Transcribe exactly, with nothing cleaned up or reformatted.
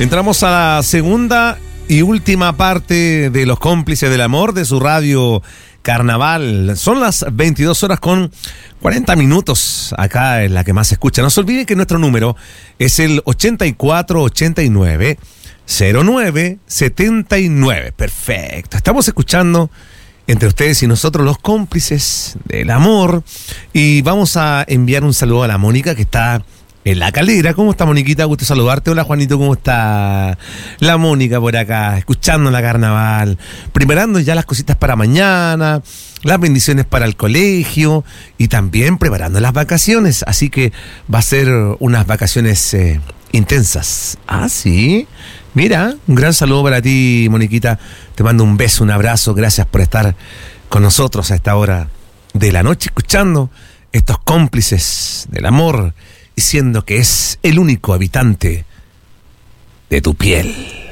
Entramos a la segunda y última parte de Los Cómplices del Amor de su radio Carnaval. Son las veintidós horas con cuarenta minutos. Acá es la que más se escucha. No se olviden que nuestro número es el ochenta y cuatro ochenta y nueve cero nueve setenta y nueve. Perfecto. Estamos escuchando entre ustedes y nosotros Los Cómplices del Amor. Y vamos a enviar un saludo a la Mónica, que está en La Calera. ¿Cómo está, Moniquita? Gusto saludarte. Hola, Juanito, ¿cómo está? La Mónica por acá, escuchando la Carnaval, preparando ya las cositas para mañana, las bendiciones para el colegio y también preparando las vacaciones. Así que va a ser unas vacaciones eh, intensas. Ah, sí. Mira, un gran saludo para ti, Moniquita. Te mando un beso, un abrazo. Gracias por estar con nosotros a esta hora de la noche, escuchando estos Cómplices del Amor, diciendo que es el único habitante de tu piel.